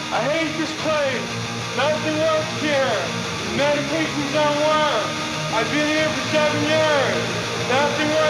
I hate this place. Nothing works here. Medications don't work. I've been here for 7 years. Nothing works.